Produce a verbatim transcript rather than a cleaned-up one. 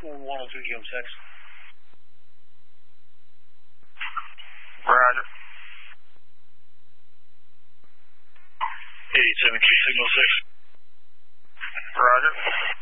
one oh three G M six. Roger. eighty-seven Q signal six. Roger.